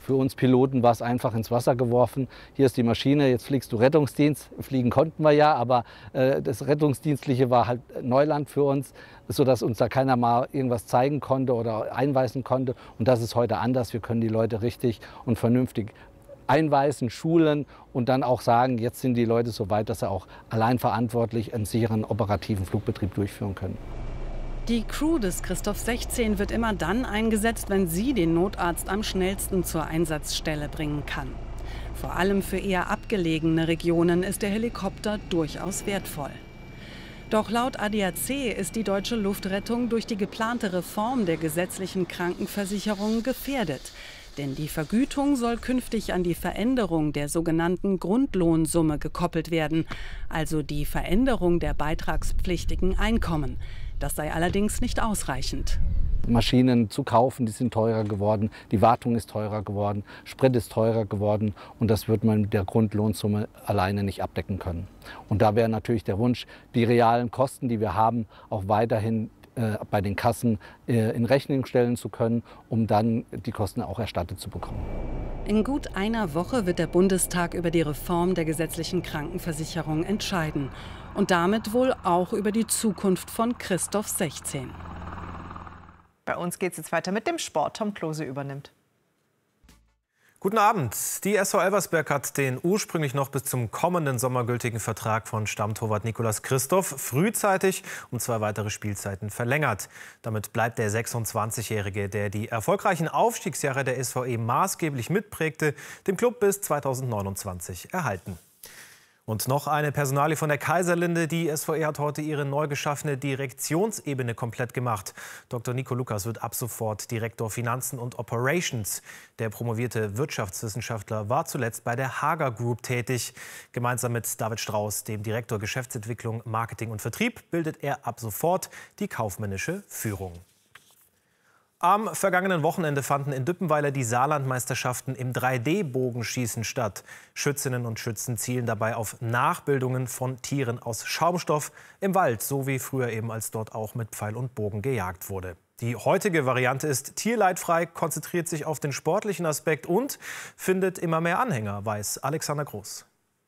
Für uns Piloten war es einfach ins Wasser geworfen. Hier ist die Maschine, jetzt fliegst du Rettungsdienst. Fliegen konnten wir ja, aber äh, das Rettungsdienstliche war halt Neuland für uns, sodass uns da keiner mal irgendwas zeigen konnte oder einweisen konnte. Und das ist heute anders. Wir können die Leute richtig und vernünftig einweisen, schulen und dann auch sagen, jetzt sind die Leute so weit, dass sie auch allein verantwortlich einen sicheren operativen Flugbetrieb durchführen können. Die Crew des Christoph sechzehn wird immer dann eingesetzt, wenn sie den Notarzt am schnellsten zur Einsatzstelle bringen kann. Vor allem für eher abgelegene Regionen ist der Helikopter durchaus wertvoll. Doch laut A D A C ist die deutsche Luftrettung durch die geplante Reform der gesetzlichen Krankenversicherung gefährdet. Denn die Vergütung soll künftig an die Veränderung der sogenannten Grundlohnsumme gekoppelt werden, also die Veränderung der beitragspflichtigen Einkommen. Das sei allerdings nicht ausreichend. Maschinen zu kaufen, die sind teurer geworden, die Wartung ist teurer geworden, Sprit ist teurer geworden und das wird man mit der Grundlohnsumme alleine nicht abdecken können. Und da wäre natürlich der Wunsch, die realen Kosten, die wir haben, auch weiterhin äh, bei den Kassen äh, in Rechnung stellen zu können, um dann die Kosten auch erstattet zu bekommen. In gut einer Woche wird der Bundestag über die Reform der gesetzlichen Krankenversicherung entscheiden. Und damit wohl auch über die Zukunft von Christoph sechzehn. Bei uns geht es jetzt weiter mit dem Sport. Tom Klose übernimmt. Guten Abend. Die S V Elversberg hat den ursprünglich noch bis zum kommenden Sommer gültigen Vertrag von Stammtorwart Nicolas Christoph frühzeitig um zwei weitere Spielzeiten verlängert. Damit bleibt der sechsundzwanzigjährige, der die erfolgreichen Aufstiegsjahre der S V E maßgeblich mitprägte, dem Club bis zweitausendneunundzwanzig erhalten. Und noch eine Personalie von der Kaiserlinde. Die S V E hat heute ihre neu geschaffene Direktionsebene komplett gemacht. Doktor Nico Lukas wird ab sofort Direktor Finanzen und Operations. Der promovierte Wirtschaftswissenschaftler war zuletzt bei der Hager Group tätig. Gemeinsam mit David Strauß, dem Direktor Geschäftsentwicklung, Marketing und Vertrieb, bildet er ab sofort die kaufmännische Führung. Am vergangenen Wochenende fanden in Düppenweiler die Saarlandmeisterschaften im drei D Bogenschießen statt. Schützinnen und Schützen zielen dabei auf Nachbildungen von Tieren aus Schaumstoff im Wald, so wie früher eben, als dort auch mit Pfeil und Bogen gejagt wurde. Die heutige Variante ist tierleidfrei, konzentriert sich auf den sportlichen Aspekt und findet immer mehr Anhänger, weiß Alexander Groß.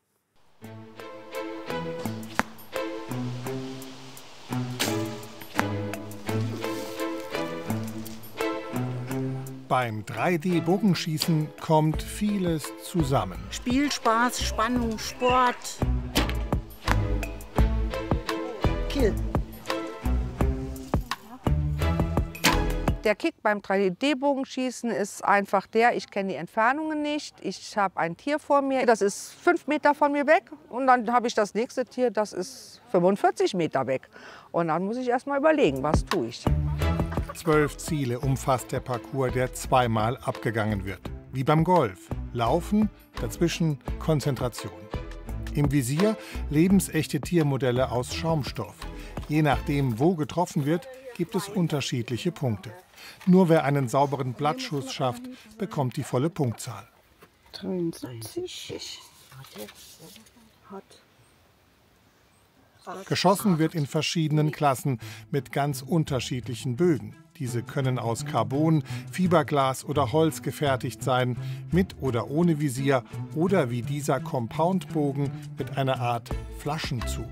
Beim drei D Bogenschießen kommt vieles zusammen. Spielspaß, Spannung, Sport. Kill. Der Kick beim drei D Bogenschießen ist einfach der, ich kenne die Entfernungen nicht. Ich habe ein Tier vor mir, das ist fünf Meter von mir weg. Und dann habe ich das nächste Tier, das ist fünfundvierzig Meter weg. Und dann muss ich erst mal überlegen, was tue ich. Zwölf Ziele umfasst der Parcours, der zweimal abgegangen wird. Wie beim Golf. Laufen, dazwischen Konzentration. Im Visier lebensechte Tiermodelle aus Schaumstoff. Je nachdem, wo getroffen wird, gibt es unterschiedliche Punkte. Nur wer einen sauberen Blattschuss schafft, bekommt die volle Punktzahl. dreiundsiebzig. Geschossen wird in verschiedenen Klassen mit ganz unterschiedlichen Bögen. Diese können aus Carbon, Fiberglas oder Holz gefertigt sein, mit oder ohne Visier oder wie dieser Compoundbogen mit einer Art Flaschenzug.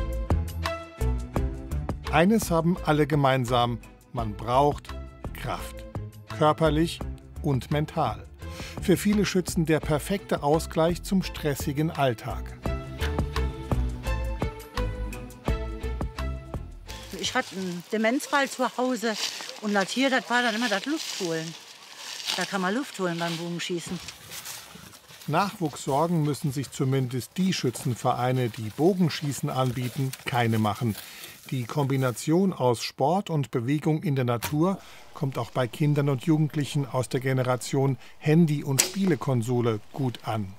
Eines haben alle gemeinsam: man braucht Kraft, körperlich und mental. Für viele Schützen der perfekte Ausgleich zum stressigen Alltag. Ich hatte einen Demenzfall zu Hause und das hier, das war dann immer das Luftholen. Da kann man Luft holen beim Bogenschießen. Nachwuchssorgen müssen sich zumindest die Schützenvereine, die Bogenschießen anbieten, keine machen. Die Kombination aus Sport und Bewegung in der Natur kommt auch bei Kindern und Jugendlichen aus der Generation Handy- und Spielekonsole gut an.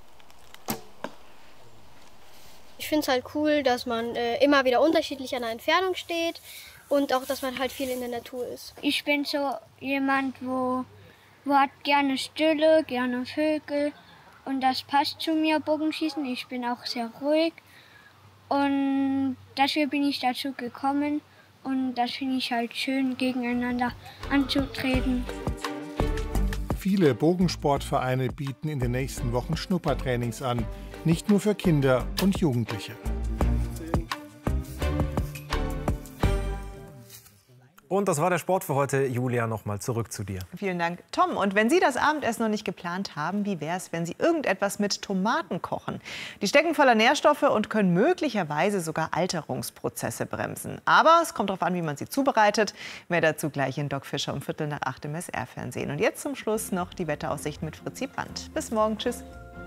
Ich finde es halt cool, dass man äh, immer wieder unterschiedlich an der Entfernung steht und auch, dass man halt viel in der Natur ist. Ich bin so jemand, wo, wo hat gerne Stille, gerne Vögel und das passt zu mir, Bogenschießen. Ich bin auch sehr ruhig und dafür bin ich dazu gekommen und das finde ich halt schön, gegeneinander anzutreten. Viele Bogensportvereine bieten in den nächsten Wochen Schnuppertrainings an, nicht nur für Kinder und Jugendliche. Und das war der Sport für heute. Julia, nochmal zurück zu dir. Vielen Dank, Tom. Und wenn Sie das Abendessen noch nicht geplant haben, wie wäre es, wenn Sie irgendetwas mit Tomaten kochen? Die stecken voller Nährstoffe und können möglicherweise sogar Alterungsprozesse bremsen. Aber es kommt darauf an, wie man sie zubereitet. Mehr dazu gleich in Doc Fischer um Viertel nach acht im S R-Fernsehen. Und jetzt zum Schluss noch die Wetteraussicht mit Fritzi Brandt. Bis morgen. Tschüss.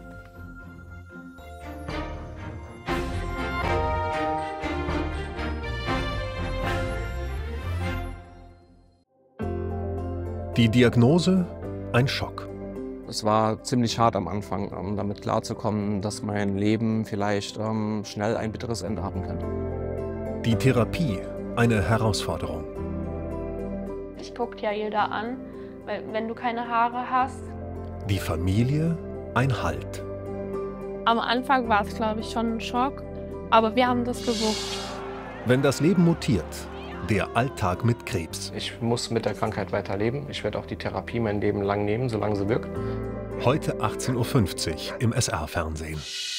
Die Diagnose? Ein Schock. Es war ziemlich hart am Anfang, um damit klarzukommen, dass mein Leben vielleicht ähm, schnell ein bitteres Ende haben könnte. Die Therapie? Eine Herausforderung. Ich guckt ja jeder an, weil wenn du keine Haare hast. Die Familie? Ein Halt. Am Anfang war es, glaube ich, schon ein Schock, aber wir haben das gewuppt. Wenn das Leben mutiert. Der Alltag mit Krebs. Ich muss mit der Krankheit weiterleben. Ich werde auch die Therapie mein Leben lang nehmen, solange sie wirkt. Heute achtzehn Uhr fünfzig im S R-Fernsehen.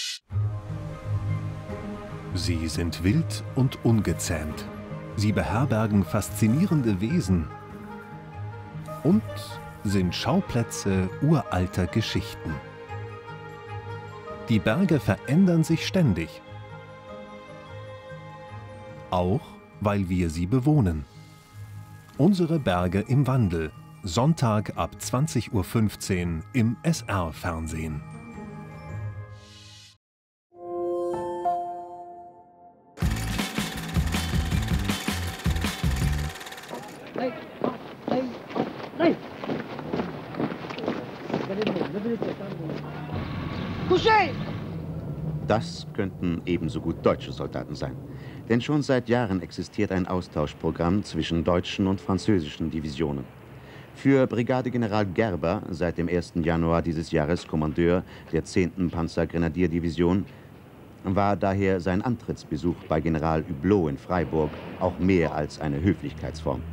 Sie sind wild und ungezähmt. Sie beherbergen faszinierende Wesen und sind Schauplätze uralter Geschichten. Die Berge verändern sich ständig. Auch weil wir sie bewohnen. Unsere Berge im Wandel. Sonntag ab zwanzig Uhr fünfzehn im S R-Fernsehen. Das könnten ebenso gut deutsche Soldaten sein. Denn schon seit Jahren existiert ein Austauschprogramm zwischen deutschen und französischen Divisionen. Für Brigadegeneral Gerber, seit dem ersten Januar dieses Jahres Kommandeur der zehnten Panzergrenadierdivision, war daher sein Antrittsbesuch bei General Hublot in Freiburg auch mehr als eine Höflichkeitsform.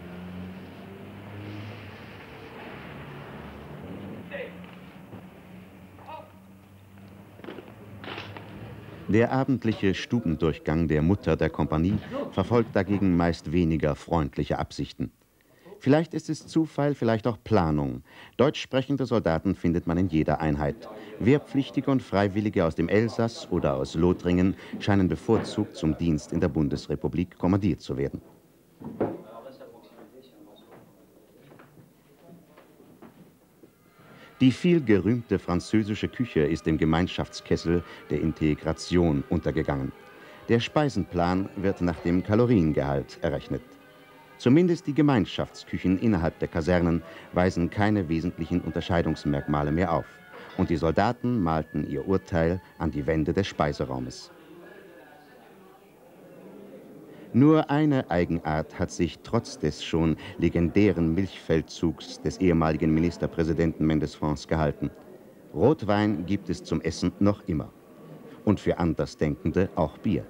Der abendliche Stubendurchgang der Mutter der Kompanie verfolgt dagegen meist weniger freundliche Absichten. Vielleicht ist es Zufall, vielleicht auch Planung. Deutsch sprechende Soldaten findet man in jeder Einheit. Wehrpflichtige und Freiwillige aus dem Elsass oder aus Lothringen scheinen bevorzugt zum Dienst in der Bundesrepublik kommandiert zu werden. Die viel gerühmte französische Küche ist im Gemeinschaftskessel der Integration untergegangen. Der Speisenplan wird nach dem Kaloriengehalt errechnet. Zumindest die Gemeinschaftsküchen innerhalb der Kasernen weisen keine wesentlichen Unterscheidungsmerkmale mehr auf. Und die Soldaten malten ihr Urteil an die Wände des Speiseraumes. Nur eine Eigenart hat sich trotz des schon legendären Milchfeldzugs des ehemaligen Ministerpräsidenten Mendès-France gehalten. Rotwein gibt es zum Essen noch immer. Und für Andersdenkende auch Bier.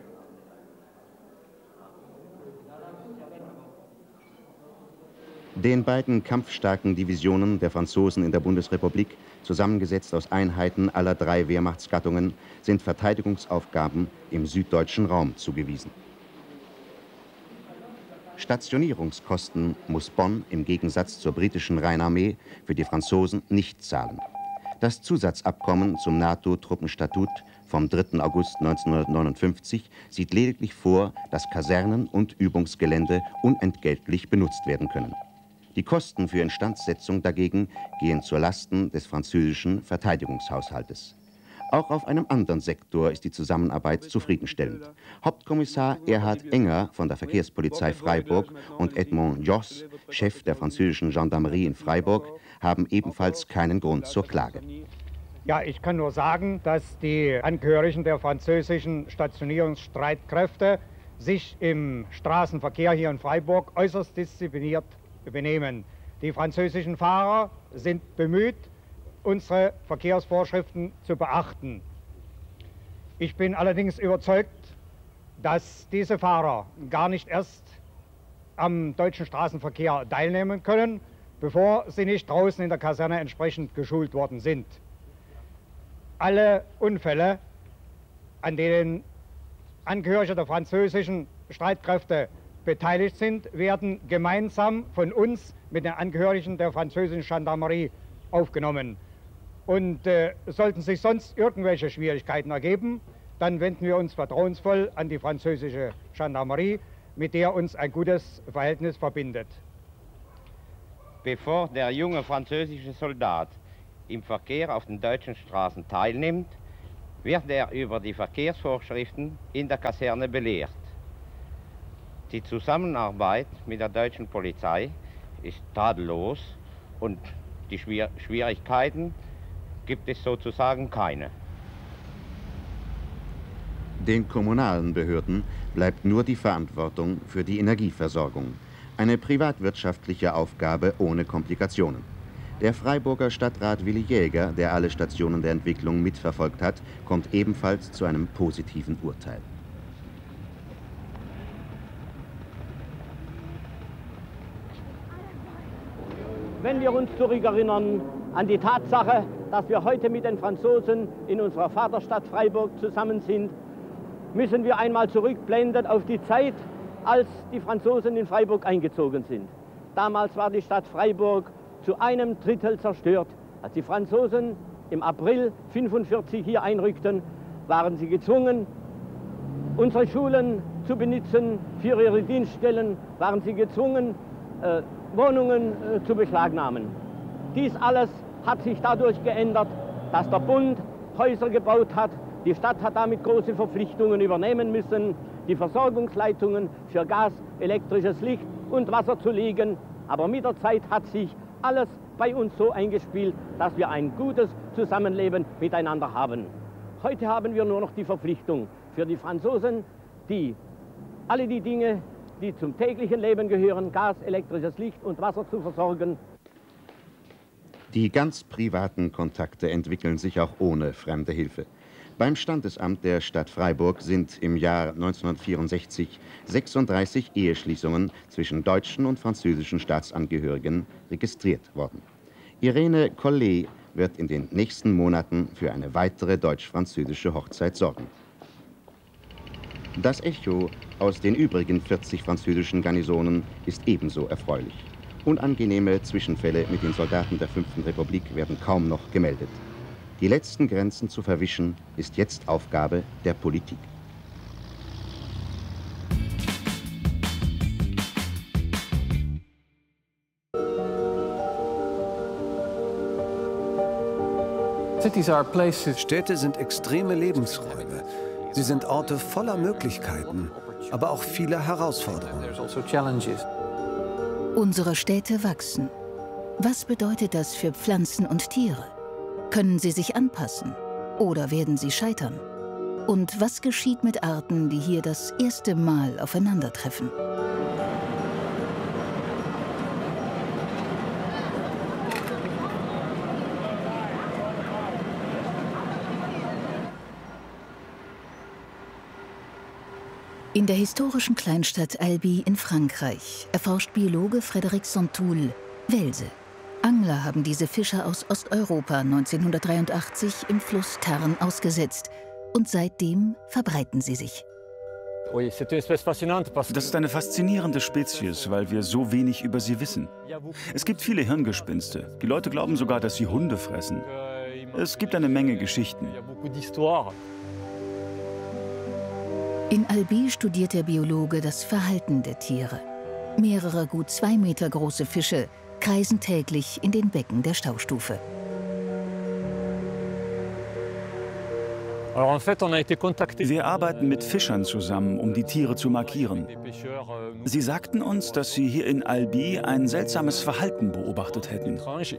Den beiden kampfstarken Divisionen der Franzosen in der Bundesrepublik, zusammengesetzt aus Einheiten aller drei Wehrmachtsgattungen, sind Verteidigungsaufgaben im süddeutschen Raum zugewiesen. Stationierungskosten muss Bonn im Gegensatz zur britischen Rheinarmee für die Franzosen nicht zahlen. Das Zusatzabkommen zum NATO-Truppenstatut vom dritten August neunzehnhundertneunundfünfzig sieht lediglich vor, dass Kasernen und Übungsgelände unentgeltlich benutzt werden können. Die Kosten für Instandsetzung dagegen gehen zu Lasten des französischen Verteidigungshaushaltes. Auch auf einem anderen Sektor ist die Zusammenarbeit zufriedenstellend. Hauptkommissar Erhard Enger von der Verkehrspolizei Freiburg und Edmond Josse, Chef der französischen Gendarmerie in Freiburg, haben ebenfalls keinen Grund zur Klage. Ja, ich kann nur sagen, dass die Angehörigen der französischen Stationierungsstreitkräfte sich im Straßenverkehr hier in Freiburg äußerst diszipliniert benehmen. Die französischen Fahrer sind bemüht, unsere Verkehrsvorschriften zu beachten. Ich bin allerdings überzeugt, dass diese Fahrer gar nicht erst am deutschen Straßenverkehr teilnehmen können, bevor sie nicht draußen in der Kaserne entsprechend geschult worden sind. Alle Unfälle, an denen Angehörige der französischen Streitkräfte beteiligt sind, werden gemeinsam von uns mit den Angehörigen der französischen Gendarmerie aufgenommen. Und äh, sollten sich sonst irgendwelche Schwierigkeiten ergeben, dann wenden wir uns vertrauensvoll an die französische Gendarmerie, mit der uns ein gutes Verhältnis verbindet. Bevor der junge französische Soldat im Verkehr auf den deutschen Straßen teilnimmt, wird er über die Verkehrsvorschriften in der Kaserne belehrt. Die Zusammenarbeit mit der deutschen Polizei ist tadellos und die Schwier- Schwierigkeiten gibt es sozusagen keine. Den kommunalen Behörden bleibt nur die Verantwortung für die Energieversorgung. Eine privatwirtschaftliche Aufgabe ohne Komplikationen. Der Freiburger Stadtrat Willi Jäger, der alle Stationen der Entwicklung mitverfolgt hat, kommt ebenfalls zu einem positiven Urteil. Wenn wir uns zurückerinnern an die Tatsache, dass wir heute mit den Franzosen in unserer Vaterstadt Freiburg zusammen sind, müssen wir einmal zurückblenden auf die Zeit, als die Franzosen in Freiburg eingezogen sind. Damals war die Stadt Freiburg zu einem Drittel zerstört. Als die Franzosen im April fünfundvierzig hier einrückten, waren sie gezwungen, unsere Schulen zu benutzen. Für ihre Dienststellen waren sie gezwungen, äh, Wohnungen äh, zu beschlagnahmen. Dies alles hat sich dadurch geändert, dass der Bund Häuser gebaut hat. Die Stadt hat damit große Verpflichtungen übernehmen müssen, die Versorgungsleitungen für Gas, elektrisches Licht und Wasser zu legen. Aber mit der Zeit hat sich alles bei uns so eingespielt, dass wir ein gutes Zusammenleben miteinander haben. Heute haben wir nur noch die Verpflichtung für die Franzosen, die alle die Dinge, die zum täglichen Leben gehören, Gas, elektrisches Licht und Wasser zu versorgen. Die ganz privaten Kontakte entwickeln sich auch ohne fremde Hilfe. Beim Standesamt der Stadt Freiburg sind im Jahr neunzehnhundertvierundsechzig sechsunddreißig Eheschließungen zwischen deutschen und französischen Staatsangehörigen registriert worden. Irene Collet wird in den nächsten Monaten für eine weitere deutsch-französische Hochzeit sorgen. Das Echo aus den übrigen vierzig französischen Garnisonen ist ebenso erfreulich. Unangenehme Zwischenfälle mit den Soldaten der fünften Republik werden kaum noch gemeldet. Die letzten Grenzen zu verwischen, ist jetzt Aufgabe der Politik. Städte sind extreme Lebensräume. Sie sind Orte voller Möglichkeiten, aber auch vieler Herausforderungen. Unsere Städte wachsen. Was bedeutet das für Pflanzen und Tiere? Können sie sich anpassen oder werden sie scheitern? Und was geschieht mit Arten, die hier das erste Mal aufeinandertreffen? In der historischen Kleinstadt Albi in Frankreich erforscht Biologe Frédéric Santoul Welse. Angler haben diese Fische aus Osteuropa neunzehnhundertdreiundachtzig im Fluss Tarn ausgesetzt und seitdem verbreiten sie sich. Das ist eine faszinierende Spezies, weil wir so wenig über sie wissen. Es gibt viele Hirngespinste. Die Leute glauben sogar, dass sie Hunde fressen. Es gibt eine Menge Geschichten. In Albi studiert der Biologe das Verhalten der Tiere. Mehrere gut zwei Meter große Fische kreisen täglich in den Becken der Staustufe. Wir arbeiten mit Fischern zusammen, um die Tiere zu markieren. Sie sagten uns, dass sie hier in Albi ein seltsames Verhalten beobachtet hätten.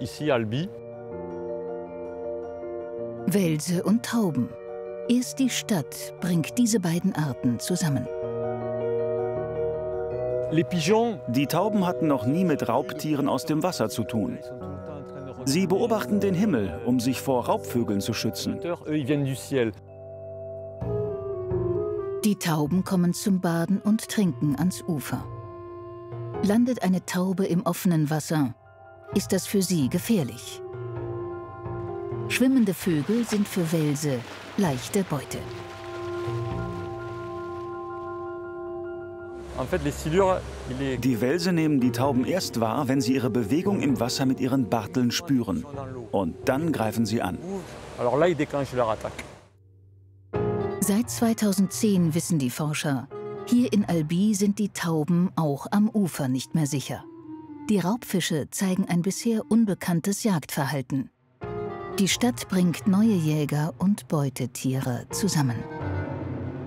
Welse und Tauben. Erst die Stadt bringt diese beiden Arten zusammen. Die Tauben hatten noch nie mit Raubtieren aus dem Wasser zu tun. Sie beobachten den Himmel, um sich vor Raubvögeln zu schützen. Die Tauben kommen zum Baden und Trinken ans Ufer. Landet eine Taube im offenen Wasser, ist das für sie gefährlich. Schwimmende Vögel sind für Welse leichte Beute. Die Welse nehmen die Tauben erst wahr, wenn sie ihre Bewegung im Wasser mit ihren Barteln spüren. Und dann greifen sie an. Seit zweitausendzehn wissen die Forscher, hier in Albi sind die Tauben auch am Ufer nicht mehr sicher. Die Raubfische zeigen ein bisher unbekanntes Jagdverhalten. Die Stadt bringt neue Jäger und Beutetiere zusammen.